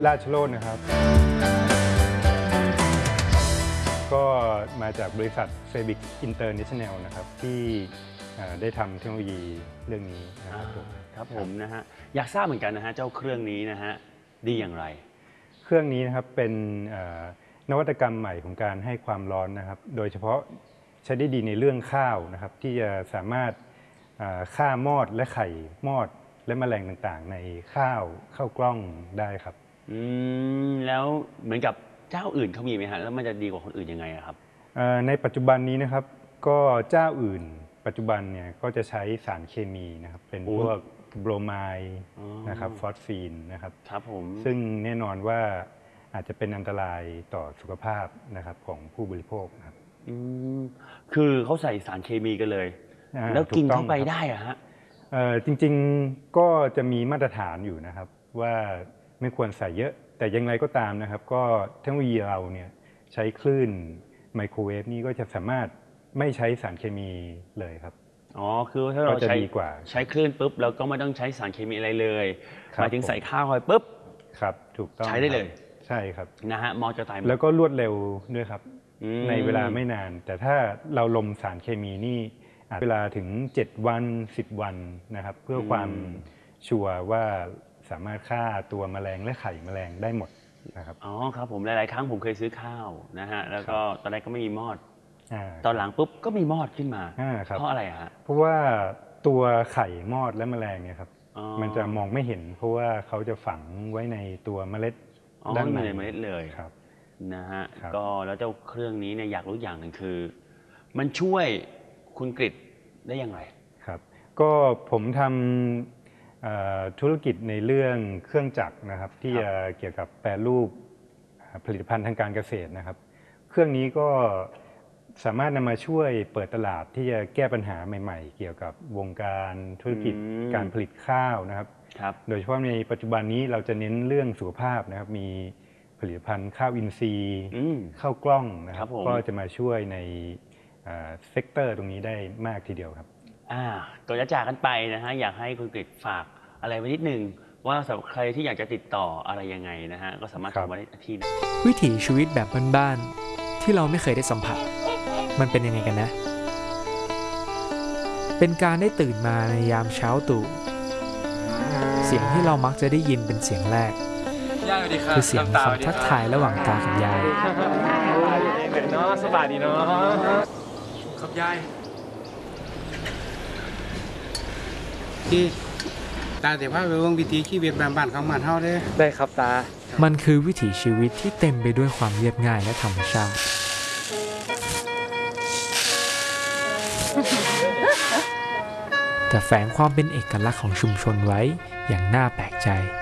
ราชโรจน์นะครับก็มาจากบริษัทเซบิกอินเตอร์เนชั่นแนลนะครับที่ได้ทำเทคโนโลยีเรื่องนี้นะครับผมนะฮะอยากทราบเหมือนกันนะฮะเจ้าเครื่องนี้นะฮะดีอย่างไรเครื่องนี้นะครับเป็นนวัตกรรมใหม่ของการให้ความร้อนนะครับโดยเฉพาะใช้ได้ดีในเรื่องข้าวนะครับที่จะสามารถฆ่ามอดและไข่มอดและแมลงต่างๆในข้าวกล้องได้ครับแล้วเหมือนกับเจ้าอื่นเขามีไหมฮะแล้วมันจะดีกว่าคนอื่นยังไงครับในปัจจุบันนี้นะครับก็เจ้าอื่นปัจจุบันเนี่ยก็จะใช้สารเคมีนะครับเป็นพวกโบรไมด์นะครับฟอสฟีนนะครับผมซึ่งแน่นอนว่าอาจจะเป็นอันตรายต่อสุขภาพนะครับของผู้บริโภคครับคือเขาใส่สารเคมีกันเลยแล้วกินเข้าไปได้อะฮะจริงๆก็จะมีมาตรฐานอยู่นะครับว่าไม่ควรใส่เยอะแต่อย่างไรก็ตามนะครับก็เทคโนโลยีเราเนี่ยใช้คลื่นไมโครเวฟนี่ก็จะสามารถไม่ใช้สารเคมีเลยครับคือถ้าเราใช้คลื่นปุ๊บเราก็ไม่ต้องใช้สารเคมีอะไรเลยหมายถึงใส่ข้าวไปปุ๊บครับถูกต้องใช้ได้เลยใช่ครับนะฮะมอจะตายแล้วก็รวดเร็วด้วยครับในเวลาไม่นานแต่ถ้าเราลมสารเคมีนี่เวลาถึง7 วัน10 วันนะครับเพื่อความชัวร์ว่าสามารถฆ่าตัวแมลงและไข่แมลงได้หมดนะครับครับผมหลายๆครั้งผมเคยซื้อข้าวนะฮะแล้วก็ตอนแรกก็ไม่มีมอดตอนหลังปุ๊บก็มีมอดขึ้นมาเพราะอะไรฮะเพราะว่าตัวไข่มอดและแมลงเนี่ยครับมันจะมองไม่เห็นเพราะว่าเขาจะฝังไว้ในตัวเมล็ดด้านในเมล็ดเลยครับนะฮะก็แล้วเจ้าเครื่องนี้เนี่ยอยากรู้อย่างหนึ่งคือมันช่วยคุณกฤษได้อย่างไรครับก็ผมทำธุรกิจในเรื่องเครื่องจักรนะครับที่จะเกี่ยวกับแปรรูปผลิตภัณฑ์ทางการเกษตรนะครับเครื่องนี้ก็สามารถนำมาช่วยเปิดตลาดที่จะแก้ปัญหาใหม่ๆเกี่ยวกับวงการธุรกิจการผลิตข้าวนะครับโดยเฉพาะในปัจจุบันนี้เราจะเน้นเรื่องสุขภาพนะครับมีผลิตภัณฑ์ข้าวอินทรีย์ข้าวกล้องนะครับก็จะมาช่วยในเซกเตอร์ตรงนี้ได้มากทีเดียวครับก่อนจะจากกันไปนะฮะอยากให้คุณกฤษฝากอะไรไว้นิดนึงว่าสำหรับใครที่อยากจะติดต่ออะไรยังไงนะฮะก็สามารถโทรมาได้ที่นะวิถีชีวิตแบบบ้านๆที่เราไม่เคยได้สัมผัสมันเป็นยังไงกันนะเป็นการได้ตื่นมาในยามเช้าตรู่เสียงที่เรามักจะได้ยินเป็นเสียงแรกคือเสียงคำทักทายระหว่างตากับยายเนาะสบายดีเนาะครับยายที่ตาแต่ว่าไปวงวิถีชีวิตบ้านๆของมันเฮาได้ครับตามันคือวิถีชีวิตที่เต็มไปด้วยความเรียบง่ายและธรรมชาติแต่แฝงความเป็นเอกลักษณ์ของชุมชนไว้อย่างน่าแปลกใจ